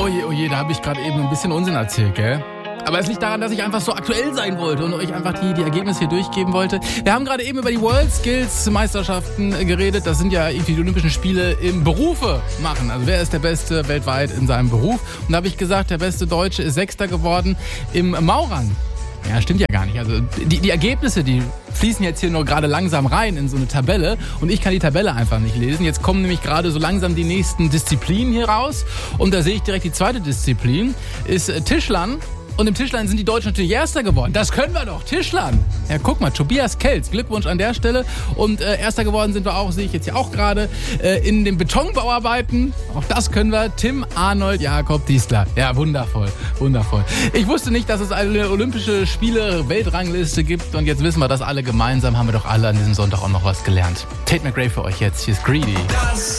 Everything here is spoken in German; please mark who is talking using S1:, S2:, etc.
S1: Oh je, da habe ich gerade eben ein bisschen Unsinn erzählt, gell? Aber es liegt daran, dass ich einfach so aktuell sein wollte und euch einfach die Ergebnisse hier durchgeben wollte. Wir haben gerade eben über die World Skills Meisterschaften geredet. Das sind ja irgendwie die Olympischen Spiele im Berufe machen. Also wer ist der Beste weltweit in seinem Beruf? Und da habe ich gesagt, der beste Deutsche ist Sechster geworden im Maurern. Ja, stimmt ja gar nicht. Also die Ergebnisse, die fließen jetzt hier nur gerade langsam rein in so eine Tabelle und ich kann die Tabelle einfach nicht lesen. Jetzt kommen nämlich gerade so langsam die nächsten Disziplinen hier raus und da sehe ich direkt die zweite Disziplin, ist Tischlern. Und im Tischlern sind die Deutschen natürlich Erster geworden. Das können wir doch, Tischlern. Ja, guck mal, Tobias Kelz, Glückwunsch an der Stelle. Und Erster geworden sind wir auch, sehe ich jetzt hier auch gerade, in den Betonbauarbeiten. Auch das können wir. Tim Arnold Jakob Diesler. Ja, wundervoll, wundervoll. Ich wusste nicht, dass es eine Olympische Spiele-Weltrangliste gibt. Und jetzt wissen wir das alle gemeinsam. Haben wir doch alle an diesem Sonntag auch noch was gelernt. Tate McRae für euch jetzt. Hier ist Greedy.